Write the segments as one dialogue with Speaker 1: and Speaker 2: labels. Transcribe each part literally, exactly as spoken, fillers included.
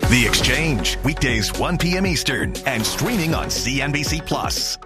Speaker 1: The Exchange, weekdays one p.m. Eastern and streaming on C N B C Plus.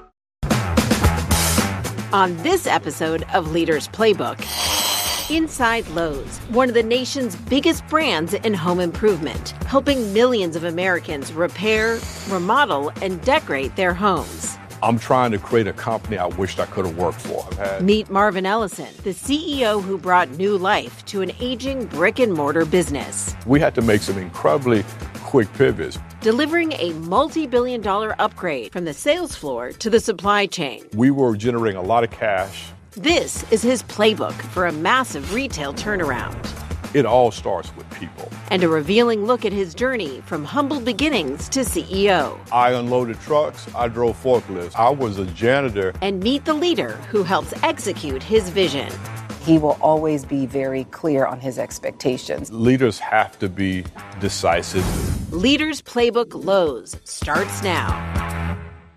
Speaker 2: On this episode of Leaders Playbook, inside Lowe's, one of the nation's biggest brands in home improvement, helping millions of Americans repair, remodel, and decorate their homes.
Speaker 3: I'm trying to create a company I wished I could have worked for. I've had...
Speaker 2: Meet Marvin Ellison, the C E O who brought new life to an aging brick-and-mortar business.
Speaker 3: We had to make some incredibly quick pivots.
Speaker 2: Delivering a multi-billion dollar upgrade from the sales floor to the supply chain.
Speaker 3: We were generating a lot of cash.
Speaker 2: This is his playbook for a massive retail turnaround.
Speaker 3: It all starts with people.
Speaker 2: And a revealing look at his journey from humble beginnings to C E O.
Speaker 3: I unloaded trucks. I drove forklifts. I was a janitor.
Speaker 2: And meet the leader who helps execute his vision.
Speaker 4: He will always be very clear on his expectations.
Speaker 3: Leaders have to be decisive.
Speaker 2: Leaders Playbook Lowe's starts now.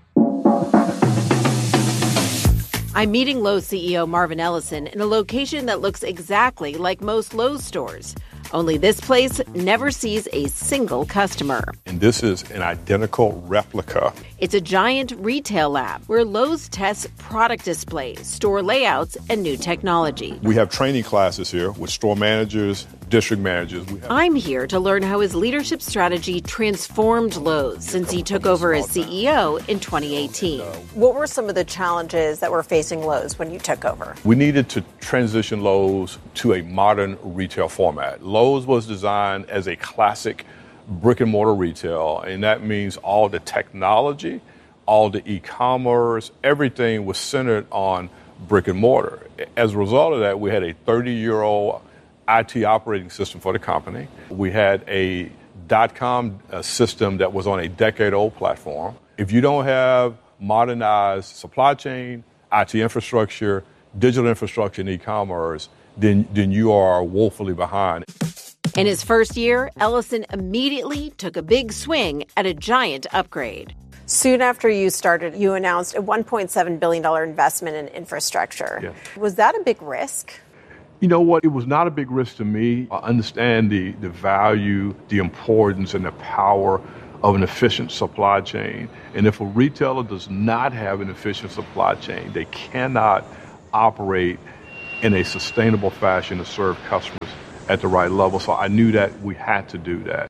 Speaker 2: I'm meeting Lowe's C E O Marvin Ellison in a location that looks exactly like most Lowe's stores. Only this place never sees a single customer.
Speaker 3: And this is an identical replica.
Speaker 2: It's a giant retail lab where Lowe's tests product displays, store layouts, and new technology.
Speaker 3: We have training classes here with store managers, district managers. We have-
Speaker 2: I'm here to learn how his leadership strategy transformed Lowe's since he took over as C E O in twenty eighteen.
Speaker 5: What were some of the challenges that were facing Lowe's when you took over?
Speaker 3: We needed to transition Lowe's to a modern retail format. Lowe's was designed as a classic brick and mortar retail, and that means all the technology, all the e-commerce, everything was centered on brick and mortar. As a result of that, we had a thirty-year-old I T operating system for the company. We had a dot-com uh, system that was on a decade-old platform. If you don't have modernized supply chain, I T infrastructure, digital infrastructure, and e-commerce, then, then you are woefully behind.
Speaker 2: In his first year, Ellison immediately took a big swing at a giant upgrade.
Speaker 5: Soon after you started, you announced a one point seven billion dollars investment in infrastructure.
Speaker 3: Yes.
Speaker 5: Was that a big risk?
Speaker 3: You know what? It was not a big risk to me. I understand the, the value, the importance, and the power of an efficient supply chain. And if a retailer does not have an efficient supply chain, they cannot operate in a sustainable fashion to serve customers at the right level. So I knew that we had to do that.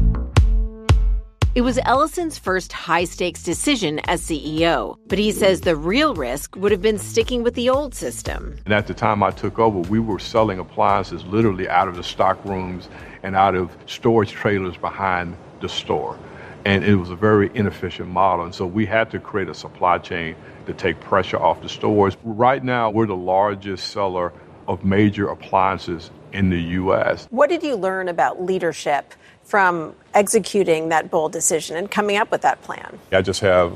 Speaker 2: It was Ellison's first high-stakes decision as C E O, but he says the real risk would have been sticking with the old system.
Speaker 3: And at the time I took over, we were selling appliances literally out of the stock rooms and out of storage trailers behind the store. And it was a very inefficient model. And so we had to create a supply chain to take pressure off the stores. Right now, we're the largest seller of major appliances in the U S.
Speaker 5: What did you learn about leadership from executing that bold decision and coming up with that plan?
Speaker 3: I just have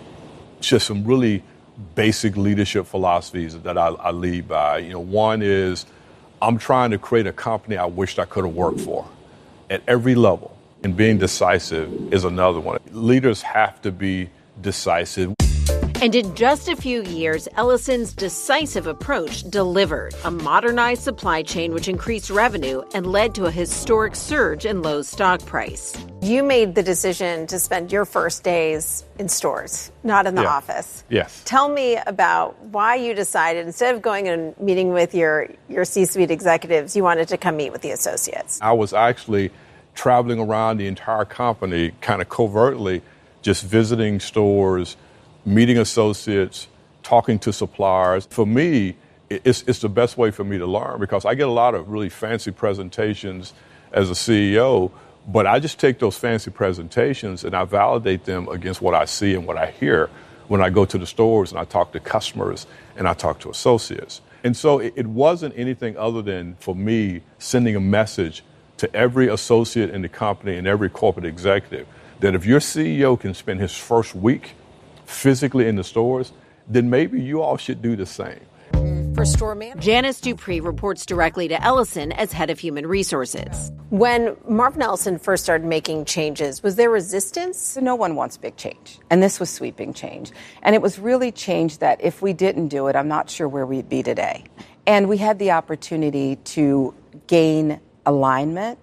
Speaker 3: just some really basic leadership philosophies that I, I lead by. You know, one is I'm trying to create a company I wished I could have worked for at every level. And being decisive is another one. Leaders have to be decisive.
Speaker 2: And in just a few years, Ellison's decisive approach delivered a modernized supply chain which increased revenue and led to a historic surge in Lowe's stock price.
Speaker 5: You made the decision to spend your first days in stores, not in the
Speaker 3: Yeah.
Speaker 5: office.
Speaker 3: Yes.
Speaker 5: Tell me about why you decided, instead of going and meeting with your, your C-suite executives, you wanted to come meet with the associates.
Speaker 3: I was actually traveling around the entire company, kind of covertly, just visiting stores, meeting associates, talking to suppliers. For me, it's, it's the best way for me to learn because I get a lot of really fancy presentations as a C E O, but I just take those fancy presentations and I validate them against what I see and what I hear when I go to the stores and I talk to customers and I talk to associates. And so it, it wasn't anything other than, for me, sending a message to every associate in the company and every corporate executive that if your C E O can spend his first week physically in the stores, then maybe you all should do the same.
Speaker 5: For store manager,
Speaker 2: Janice Dupree reports directly to Ellison as head of human resources.
Speaker 5: when Marvin Ellison first started making changes, was there resistance?
Speaker 4: So no one wants big change, and this was sweeping change. And it was really change that if we didn't do it, I'm not sure where we'd be today. And we had the opportunity to gain alignment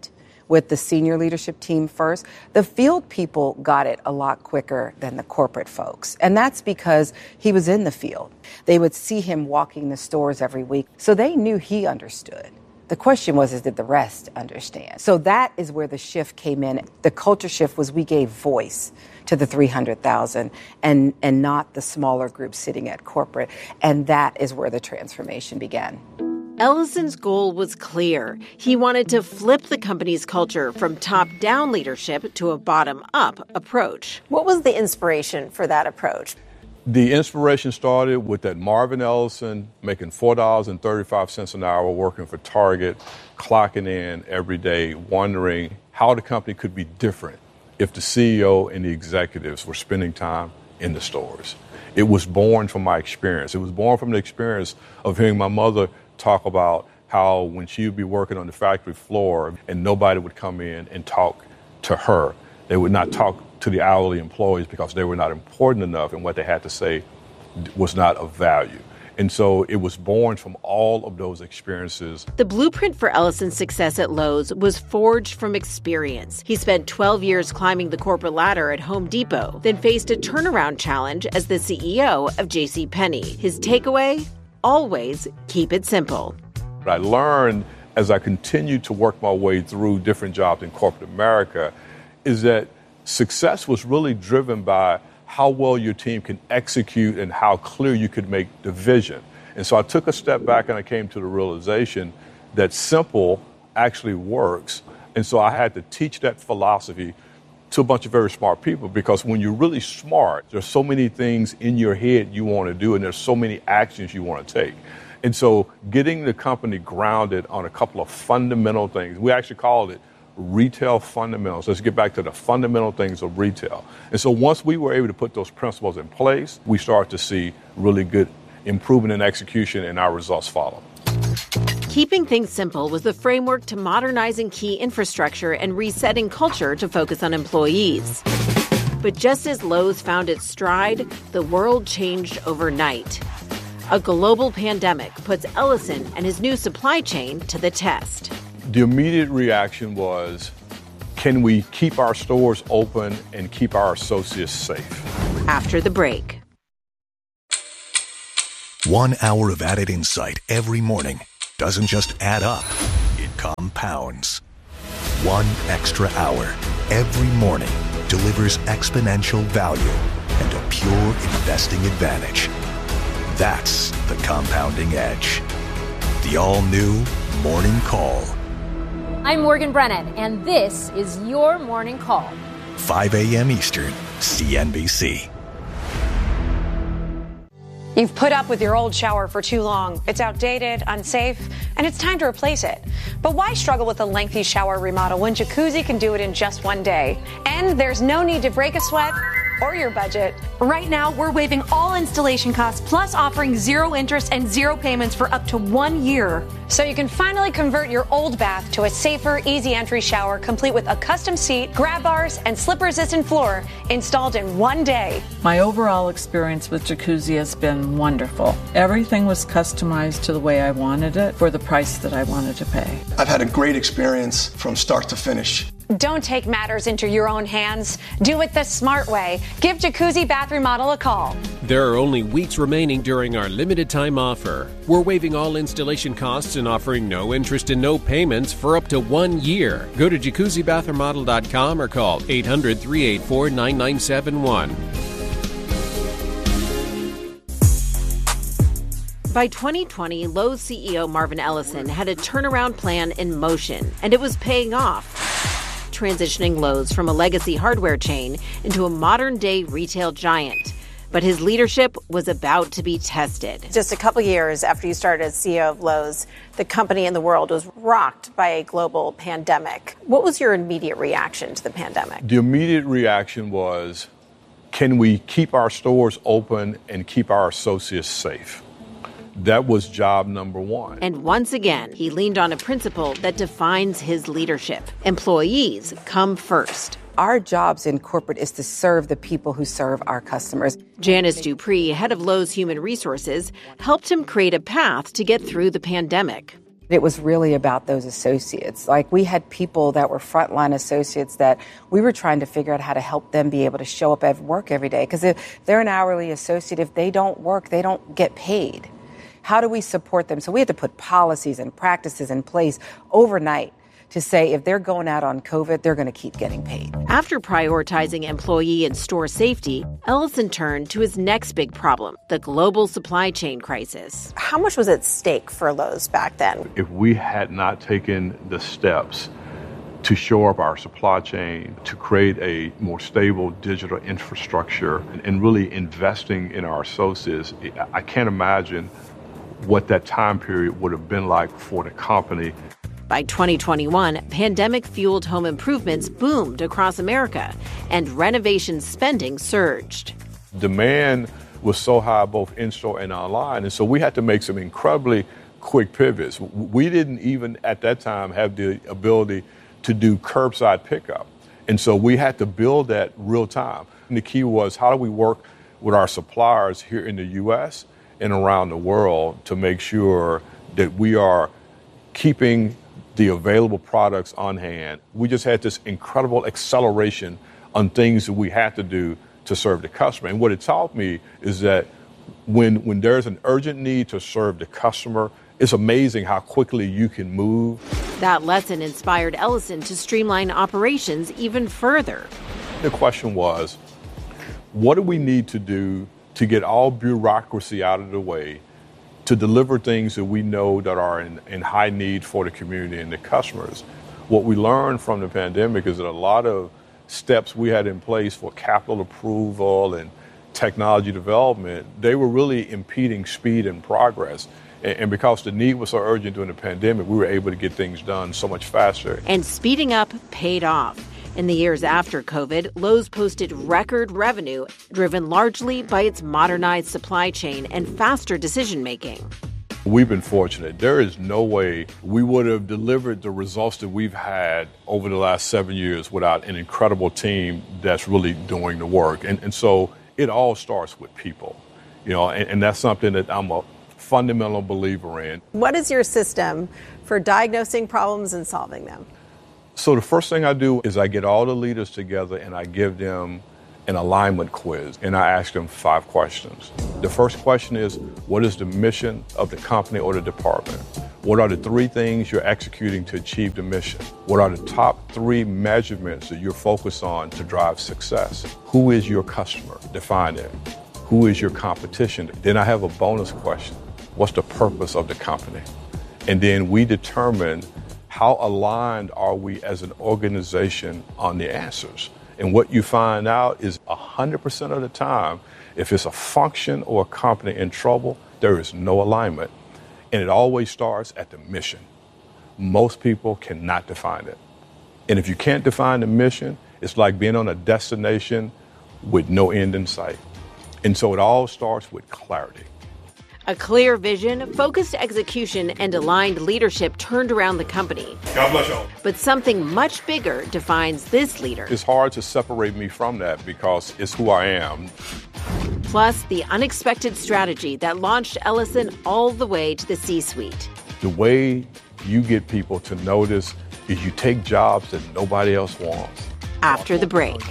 Speaker 4: with the senior leadership team first. The field people got it a lot quicker than the corporate folks. And that's because he was in the field. They would see him walking the stores every week. So they knew he understood. The question was, is did the rest understand? So that is where the shift came in. The culture shift was we gave voice to the three hundred thousand and, and not the smaller group sitting at corporate. And that is where the transformation began.
Speaker 2: Ellison's goal was clear. He wanted to flip the company's culture from top-down leadership to a bottom-up approach.
Speaker 5: What was the inspiration for that approach?
Speaker 3: The inspiration started with that Marvin Ellison making four dollars and thirty-five cents an hour working for Target, clocking in every day, wondering how the company could be different if the C E O and the executives were spending time in the stores. It was born from my experience. It was born from the experience of hearing my mother talk about how when she would be working on the factory floor and nobody would come in and talk to her, they would not talk to the hourly employees because they were not important enough and what they had to say was not of value. And so it was born from all of those experiences.
Speaker 2: The blueprint for Ellison's success at Lowe's was forged from experience. He spent twelve years climbing the corporate ladder at Home Depot, then faced a turnaround challenge as the C E O of JCPenney. His takeaway? Always keep it simple.
Speaker 3: What I learned as I continued to work my way through different jobs in corporate America is that success was really driven by how well your team can execute and how clear you could make the vision. And so I took a step back and I came to the realization that simple actually works. And so I had to teach that philosophy to a bunch of very smart people, because when you're really smart, there's so many things in your head you want to do and there's so many actions you want to take. And so getting the company grounded on a couple of fundamental things, we actually called it retail fundamentals. Let's get back to the fundamental things of retail. And so once we were able to put those principles in place, we started to see really good improvement in execution and our results follow.
Speaker 2: Keeping things simple was the framework to modernizing key infrastructure and resetting culture to focus on employees. But just as Lowe's found its stride, the world changed overnight. A global pandemic puts Ellison and his new supply chain to the test.
Speaker 3: The immediate reaction was, can we keep our stores open and keep our associates safe?
Speaker 2: After the break.
Speaker 1: One hour of added insight every morning doesn't just add up, it compounds. One extra hour every morning delivers exponential value and a pure investing advantage. That's the compounding edge. The all-new Morning Call.
Speaker 6: I'm Morgan Brennan, and this is your Morning Call.
Speaker 1: five a.m. Eastern, C N B C.
Speaker 7: You've put up with your old shower for too long. It's outdated, unsafe, and it's time to replace it. But why struggle with a lengthy shower remodel when Jacuzzi can do it in just one day? And there's no need to break a sweat or your budget.
Speaker 8: Right now, we're waiving all installation costs, plus offering zero interest and zero payments for up to one year.
Speaker 7: So you can finally convert your old bath to a safer, easy entry shower, complete with a custom seat, grab bars, and slip-resistant floor installed in one day.
Speaker 9: My overall experience with Jacuzzi has been wonderful. Everything was customized to the way I wanted it for the price that I wanted to pay.
Speaker 10: I've had a great experience from start to finish.
Speaker 7: Don't take matters into your own hands. Do it the smart way. Give Jacuzzi Bath Remodel a call.
Speaker 11: There are only weeks remaining during our limited time offer. We're waiving all installation costs and offering no interest and no payments for up to one year. Go to jacuzzi bath remodel dot com or call eight hundred, three eight four, nine nine seven one.
Speaker 2: By twenty twenty, Lowe's C E O Marvin Ellison had a turnaround plan in motion, and it was paying off, transitioning Lowe's from a legacy hardware chain into a modern-day retail giant. But his leadership was about to be tested.
Speaker 5: Just a couple years after you started as C E O of Lowe's, the company and the world was rocked by a global pandemic. What was your immediate reaction to the pandemic?
Speaker 3: The immediate reaction was, can we keep our stores open and keep our associates safe? That was job number one.
Speaker 2: And once again, he leaned on a principle that defines his leadership. Employees come first.
Speaker 4: Our jobs in corporate is to serve the people who serve our customers.
Speaker 2: Janice Dupree, head of Lowe's Human Resources, helped him create a path to get through the pandemic.
Speaker 4: It was really about those associates. Like, we had people that were frontline associates that we were trying to figure out how to help them be able to show up at work every day. Because if they're an hourly associate, if they don't work, they don't get paid. How do we support them? So we had to put policies and practices in place overnight to say if they're going out on COVID, they're going to keep getting paid.
Speaker 2: After prioritizing employee and store safety, Ellison turned to his next big problem, the global supply chain crisis.
Speaker 5: How much was at stake for Lowe's back then?
Speaker 3: If we had not taken the steps to shore up our supply chain, to create a more stable digital infrastructure, and, and really investing in our associates, I can't imagine what that time period would have been like for the company.
Speaker 2: By twenty twenty-one, pandemic-fueled home improvements boomed across America, and renovation spending surged.
Speaker 3: Demand was so high both in-store and online, and so we had to make some incredibly quick pivots. We didn't even at that time have the ability to do curbside pickup, and so we had to build that real time. And the key was, how do we work with our suppliers here in the U S and around the world to make sure that we are keeping the available products on hand. We just had this incredible acceleration on things that we had to do to serve the customer. And what it taught me is that when when there's an urgent need to serve the customer, it's amazing how quickly you can move.
Speaker 2: That lesson inspired Ellison to streamline operations even further.
Speaker 3: The question was, what do we need to do to get all bureaucracy out of the way, to deliver things that we know that are in, in high need for the community and the customers? What we learned from the pandemic is that a lot of steps we had in place for capital approval and technology development, they were really impeding speed and progress. And, and because the need was so urgent during the pandemic, we were able to get things done so much faster.
Speaker 2: And speeding up paid off. In the years after COVID, Lowe's posted record revenue, driven largely by its modernized supply chain and faster decision-making.
Speaker 3: We've been fortunate. There is no way we would have delivered the results that we've had over the last seven years without an incredible team that's really doing the work. And, and so it all starts with people, you know, and, and that's something that I'm a fundamental believer in.
Speaker 5: What is your system for diagnosing problems and solving them?
Speaker 3: So the first thing I do is I get all the leaders together and I give them an alignment quiz, and I ask them five questions. The first question is, what is the mission of the company or the department? What are the three things you're executing to achieve the mission? What are the top three measurements that you're focused on to drive success? Who is your customer? Define it. Who is your competition? Then I have a bonus question. What's the purpose of the company? And then we determine how aligned are we as an organization on the answers. And what you find out is one hundred percent of the time, if it's a function or a company in trouble, there is no alignment. And it always starts at the mission. Most people cannot define it. And if you can't define the mission, it's like being on a destination with no end in sight. And so it all starts with clarity.
Speaker 2: A clear vision, focused execution, and aligned leadership turned around the company.
Speaker 3: God bless y'all.
Speaker 2: But something much bigger defines this leader.
Speaker 3: It's hard to separate me from that because it's who I am.
Speaker 2: Plus, the unexpected strategy that launched Ellison all the way to the C-suite.
Speaker 3: The way you get people to notice is you take jobs that nobody else wants.
Speaker 2: After the break.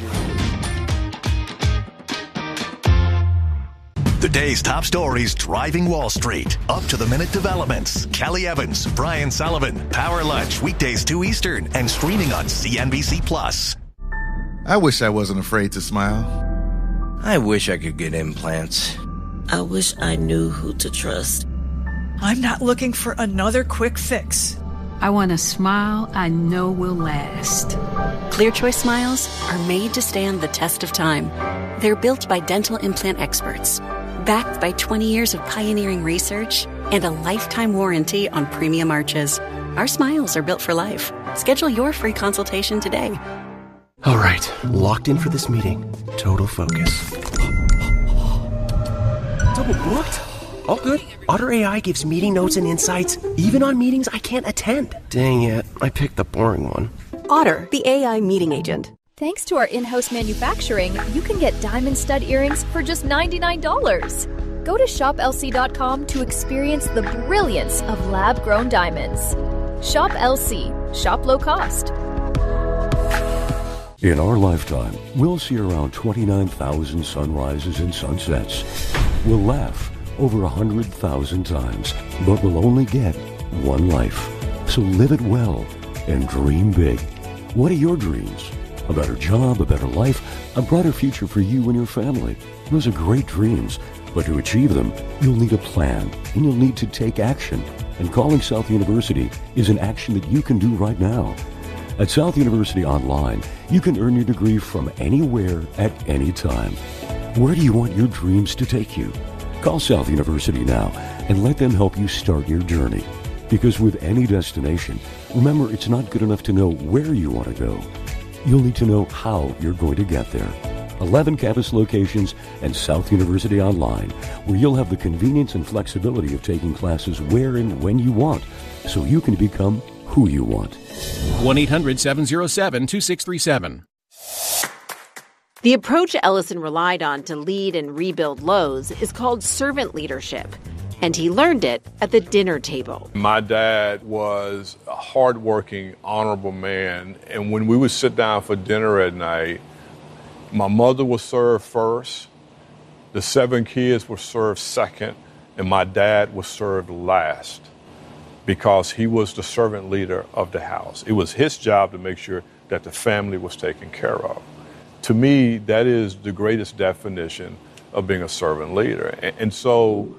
Speaker 1: The day's top stories driving Wall Street. Up to the minute developments. Kelly Evans, Brian Sullivan, Power Lunch, weekdays two Eastern, and streaming on C N B C Plus.
Speaker 12: I wish I wasn't afraid to smile.
Speaker 13: I wish I could get implants.
Speaker 14: I wish I knew who to trust.
Speaker 15: I'm not looking for another quick fix.
Speaker 16: I want a smile I know will last.
Speaker 17: Clear Choice Smiles are made to stand the test of time. They're built by dental implant experts, backed by twenty years of pioneering research and a lifetime warranty on premium arches. Our smiles are built for life. Schedule your free consultation today.
Speaker 18: All right, locked in for this meeting. Total focus. Double booked? All good. Otter A I gives meeting notes and insights, even on meetings I can't attend. Dang it, I picked the boring one.
Speaker 19: Otter, the A I meeting agent.
Speaker 20: Thanks to our in-house manufacturing, you can get diamond stud earrings for just ninety-nine dollars. Go to shop L C dot com to experience the brilliance of lab-grown diamonds. Shop L C. Shop low cost.
Speaker 21: In our lifetime, we'll see around twenty-nine thousand sunrises and sunsets. We'll laugh over one hundred thousand times, but we'll only get one life. So live it well and dream big. What are your dreams? A better job, a better life, a brighter future for you and your family. Those are great dreams, but to achieve them, you'll need a plan, and you'll need to take action. And calling South University is an action that you can do right now. At South University Online, you can earn your degree from anywhere at any time. Where do you want your dreams to take you? Call South University now and let them help you start your journey. Because with any destination, remember, it's not good enough to know where you want to go. You'll need to know how you're going to get there. eleven campus locations and South University Online, where you'll have the convenience and flexibility of taking classes where and when you want, so you can become who you want.
Speaker 11: one eight hundred seven oh seven two six three seven.
Speaker 2: The approach Ellison relied on to lead and rebuild Lowe's is called servant leadership, and he learned it at the dinner table.
Speaker 3: My dad was a hardworking, honorable man, and when we would sit down for dinner at night, my mother was served first, the seven kids were served second, and my dad was served last because he was the servant leader of the house. It was his job to make sure that the family was taken care of. To me, that is the greatest definition of being a servant leader. And, and so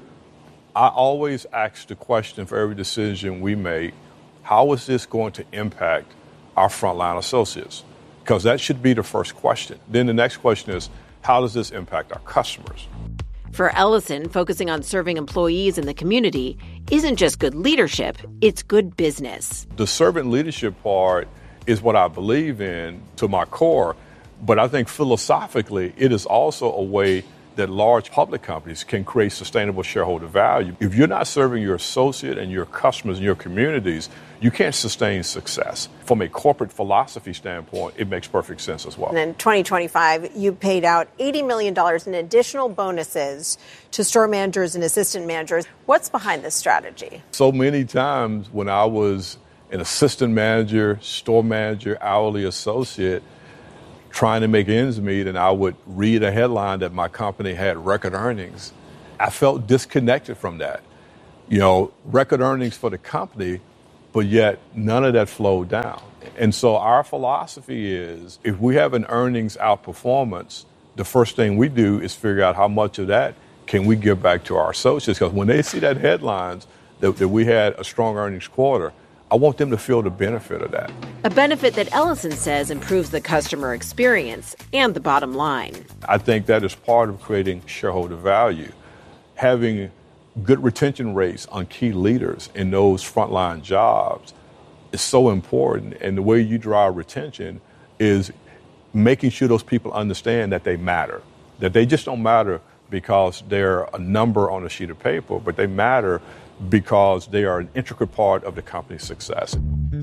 Speaker 3: I always ask the question for every decision we make, how is this going to impact our frontline associates? Because that should be the first question. Then the next question is, how does this impact our customers?
Speaker 2: For Ellison, focusing on serving employees in the community isn't just good leadership, it's good business.
Speaker 3: The servant leadership part is what I believe in to my core, but I think philosophically it is also a way that large public companies can create sustainable shareholder value. If you're not serving your associate and your customers and your communities, you can't sustain success. From a corporate philosophy standpoint, it makes perfect sense as well.
Speaker 5: And in twenty twenty-five, you paid out eighty million dollars in additional bonuses to store managers and assistant managers. What's behind this strategy?
Speaker 3: So many times when I was an assistant manager, store manager, hourly associate, trying to make ends meet, and I would read a headline that my company had record earnings, I felt disconnected from that. You know, record earnings for the company, but yet none of that flowed down. And so our philosophy is, if we have an earnings outperformance, the first thing we do is figure out how much of that can we give back to our associates. Because when they see that headlines that, that we had a strong earnings quarter, I want them to feel the benefit of that.
Speaker 2: A benefit that Ellison says improves the customer experience and the bottom line.
Speaker 3: I think that is part of creating shareholder value. Having good retention rates on key leaders in those frontline jobs is so important. And the way you drive retention is making sure those people understand that they matter, that they just don't matter because they're a number on a sheet of paper, but they matter because they are an intricate part of the company's success.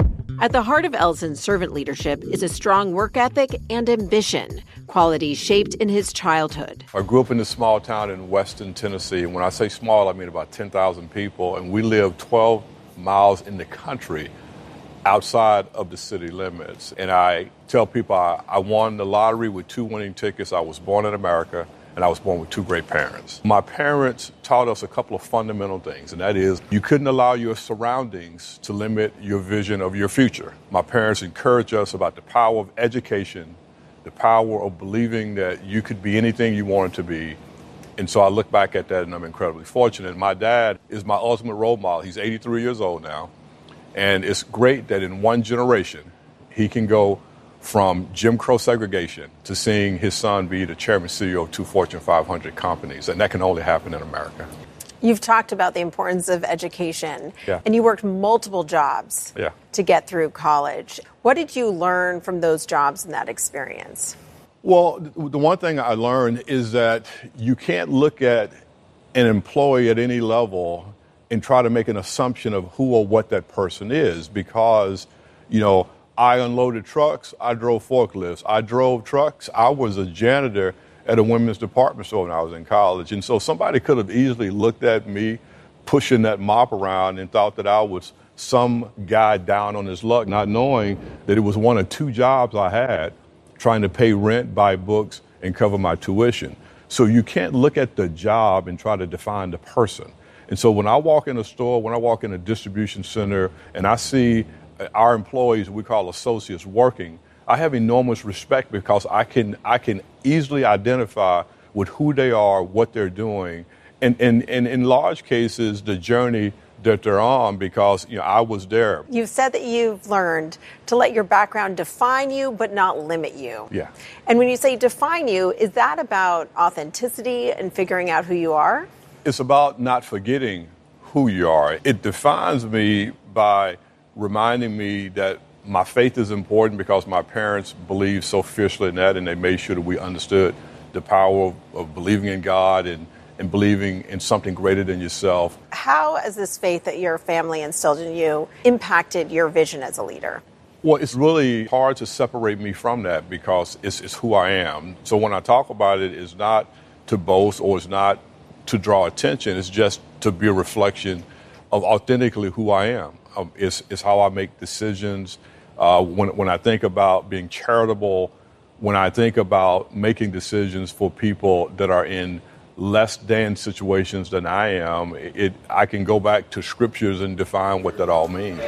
Speaker 2: At the heart of Ellison's servant leadership is a strong work ethic and ambition, qualities shaped in his childhood.
Speaker 3: I grew up in a small town in western Tennessee, and when I say small, I mean about ten thousand people, and we lived twelve miles in the country outside of the city limits. And I tell people I, I won the lottery with two winning tickets. I was born in America, and I was born with two great parents. My parents taught us a couple of fundamental things, and that is you couldn't allow your surroundings to limit your vision of your future. My parents encouraged us about the power of education, the power of believing that you could be anything you wanted to be. And so I look back at that, and I'm incredibly fortunate. My dad is my ultimate role model. He's eighty-three years old now, and it's great that in one generation, he can go from Jim Crow segregation to seeing his son be the chairman C E O of two Fortune five hundred companies. And that can only happen in America.
Speaker 5: You've talked about the importance of education,
Speaker 3: yeah.
Speaker 5: and you worked multiple jobs
Speaker 3: yeah.
Speaker 5: to get through college. What did you learn from those jobs and that experience?
Speaker 3: Well, the one thing I learned is that you can't look at an employee at any level and try to make an assumption of who or what that person is because, you know, I unloaded trucks, I drove forklifts, I drove trucks, I was a janitor at a women's department store when I was in college. And so somebody could have easily looked at me pushing that mop around and thought that I was some guy down on his luck, not knowing that it was one of two jobs I had, trying to pay rent, buy books, and cover my tuition. So you can't look at the job and try to define the person. And so when I walk in a store, when I walk in a distribution center, and I see our employees, we call associates, working, I have enormous respect because I can I can easily identify with who they are, what they're doing, and, and, and in large cases, the journey that they're on, because you know I was there.
Speaker 5: You've said that you've learned to let your background define you but not limit you.
Speaker 3: Yeah.
Speaker 5: And when you say define you, is that about authenticity and figuring out who you are?
Speaker 3: It's about not forgetting who you are. It defines me by reminding me that my faith is important because my parents believed so fiercely in that, and they made sure that we understood the power of, of believing in God and and believing in something greater than yourself.
Speaker 5: How has this faith that your family instilled in you impacted your vision as a leader?
Speaker 3: Well, it's really hard to separate me from that because it's, it's who I am. So when I talk about it, it's not to boast or it's not to draw attention. It's just to be a reflection of authentically who I am. Um, it's, it's how I make decisions. Uh, when, when I think about being charitable, when I think about making decisions for people that are in less than situations than I am, it, I can go back to scriptures and define what that all means.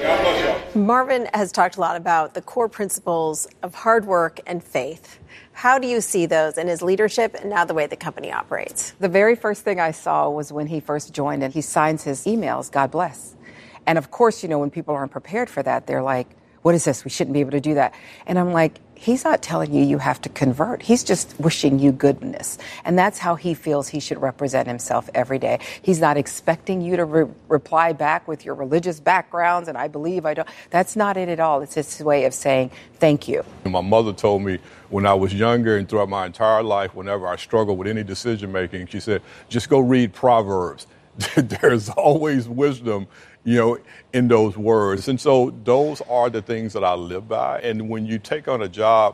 Speaker 5: Marvin has talked a lot about the core principles of hard work and faith. How do you see those in his leadership and now the way the company operates?
Speaker 4: The very first thing I saw was when he first joined and he signs his emails, God bless. And of course, you know, when people aren't prepared for that, they're like, what is this? We shouldn't be able to do that. And I'm like, he's not telling you you have to convert. He's just wishing you goodness. And that's how he feels he should represent himself every day. He's not expecting you to re- reply back with your religious backgrounds and I believe I don't. That's not it at all. It's his way of saying thank you.
Speaker 3: My mother told me when I was younger and throughout my entire life, whenever I struggled with any decision making, she said, just go read Proverbs. There's always wisdom, you know, in those words. And so those are the things that I live by. And when you take on a job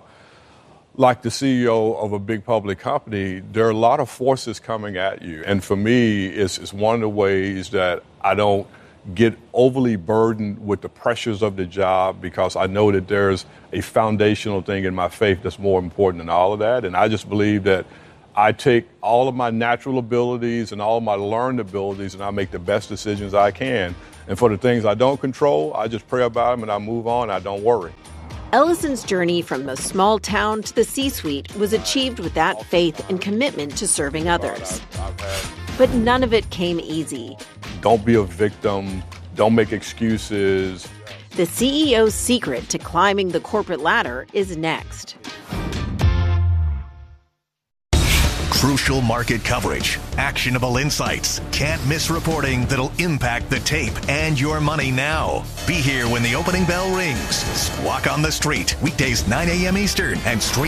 Speaker 3: like the C E O of a big public company, there are a lot of forces coming at you. And for me, it's, it's one of the ways that I don't get overly burdened with the pressures of the job because I know that there's a foundational thing in my faith that's more important than all of that. And I just believe that I take all of my natural abilities and all of my learned abilities and I make the best decisions I can. And for the things I don't control, I just pray about them and I move on. I don't worry.
Speaker 2: Ellison's journey from the small town to the C-suite was achieved with that faith and commitment to serving others. But none of it came easy.
Speaker 3: Don't be a victim. Don't make excuses.
Speaker 2: The C E O's secret to climbing the corporate ladder is next.
Speaker 1: Crucial market coverage, actionable insights, can't miss reporting that'll impact the tape and your money now. Be here when the opening bell rings. Squawk on the Street, weekdays nine a.m. Eastern and stream